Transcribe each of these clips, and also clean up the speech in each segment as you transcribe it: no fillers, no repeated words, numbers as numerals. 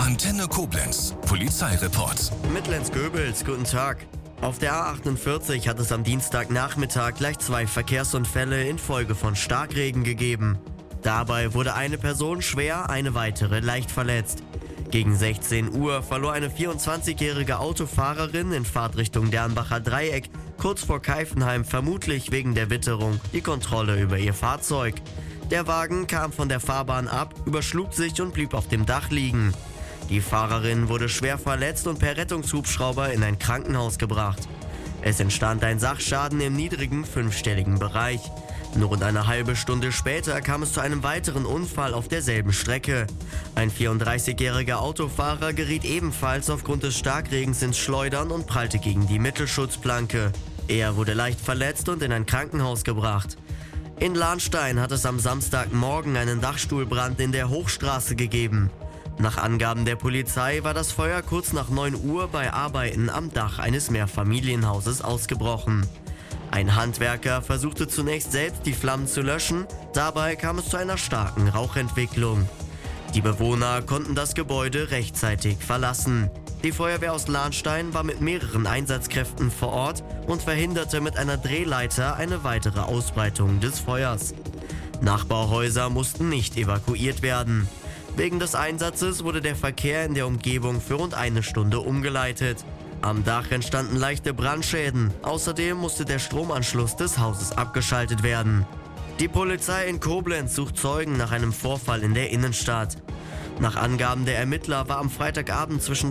Antenne Koblenz, Polizeireport. Mittellenz-Göbels, guten Tag. Auf der A48 hat es am Dienstagnachmittag gleich 2 Verkehrsunfälle infolge von Starkregen gegeben. Dabei wurde eine Person schwer, eine weitere leicht verletzt. Gegen 16 Uhr verlor eine 24-jährige Autofahrerin in Fahrtrichtung Dernbacher Dreieck kurz vor Keifenheim vermutlich wegen der Witterung die Kontrolle über ihr Fahrzeug. Der Wagen kam von der Fahrbahn ab, überschlug sich und blieb auf dem Dach liegen. Die Fahrerin wurde schwer verletzt und per Rettungshubschrauber in ein Krankenhaus gebracht. Es entstand ein Sachschaden im niedrigen 5-stelligen Bereich. Nur rund eine halbe Stunde später kam es zu einem weiteren Unfall auf derselben Strecke. Ein 34-jähriger Autofahrer geriet ebenfalls aufgrund des Starkregens ins Schleudern und prallte gegen die Mittelschutzplanke. Er wurde leicht verletzt und in ein Krankenhaus gebracht. In Lahnstein hat es am Samstagmorgen einen Dachstuhlbrand in der Hochstraße gegeben. Nach Angaben der Polizei war das Feuer kurz nach 9 Uhr bei Arbeiten am Dach eines Mehrfamilienhauses ausgebrochen. Ein Handwerker versuchte zunächst selbst die Flammen zu löschen, dabei kam es zu einer starken Rauchentwicklung. Die Bewohner konnten das Gebäude rechtzeitig verlassen. Die Feuerwehr aus Lahnstein war mit mehreren Einsatzkräften vor Ort und verhinderte mit einer Drehleiter eine weitere Ausbreitung des Feuers. Nachbarhäuser mussten nicht evakuiert werden. Wegen des Einsatzes wurde der Verkehr in der Umgebung für rund eine Stunde umgeleitet. Am Dach entstanden leichte Brandschäden. Außerdem musste der Stromanschluss des Hauses abgeschaltet werden. Die Polizei in Koblenz sucht Zeugen nach einem Vorfall in der Innenstadt. Nach Angaben der Ermittler war am Freitagabend zwischen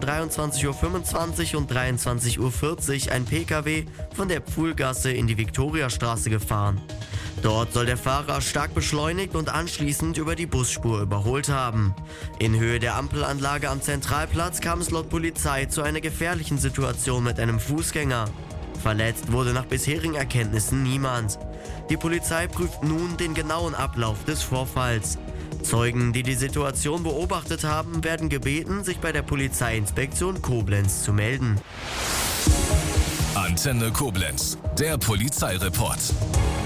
23:25 und 23:40 ein Pkw von der Pfuhlgasse in die Viktoriastraße gefahren. Dort soll der Fahrer stark beschleunigt und anschließend über die Busspur überholt haben. In Höhe der Ampelanlage am Zentralplatz kam es laut Polizei zu einer gefährlichen Situation mit einem Fußgänger. Verletzt wurde nach bisherigen Erkenntnissen niemand. Die Polizei prüft nun den genauen Ablauf des Vorfalls. Zeugen, die die Situation beobachtet haben, werden gebeten, sich bei der Polizeiinspektion Koblenz zu melden. Antenne Koblenz, der Polizeireport.